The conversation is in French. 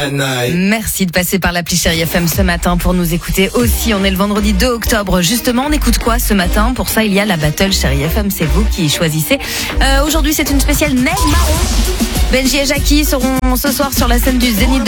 Merci de passer par l'appli Chérie FM ce matin pour nous écouter aussi. On est le vendredi 2 octobre. Justement, on écoute quoi ce matin? Pour ça, il y a la Battle Chérie FM. C'est vous qui choisissez. Aujourd'hui, c'est une spéciale Neige Marron. Benji et Jackie seront ce soir sur la scène du Zénith